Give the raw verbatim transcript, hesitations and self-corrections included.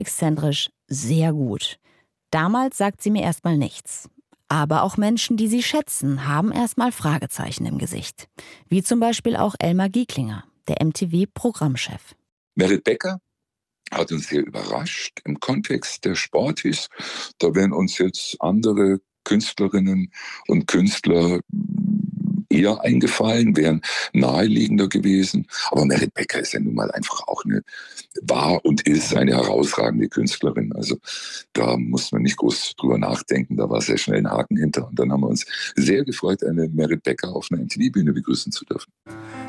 exzentrisch, sehr gut. Damals sagt sie mir erstmal nichts. Aber auch Menschen, die sie schätzen, haben erstmal Fragezeichen im Gesicht. Wie zum Beispiel auch Elmar Gieklinger, der M T V-Programmchef. Merit Becker hat uns sehr überrascht im Kontext der Sportis. Da wären uns jetzt andere Künstlerinnen und Künstler eher eingefallen, wären naheliegender gewesen. Aber Merit Becker ist ja nun mal einfach auch eine, war und ist eine herausragende Künstlerin. Also da muss man nicht groß drüber nachdenken. Da war sehr schnell ein Haken hinter. Und dann haben wir uns sehr gefreut, eine Merit Becker auf einer M T V-Bühne begrüßen zu dürfen.